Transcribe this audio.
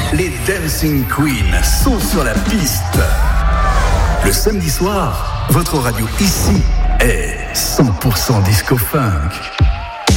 Les Dancing Queens sont sur la piste. Le samedi soir, votre radio ici est 100% disco funk.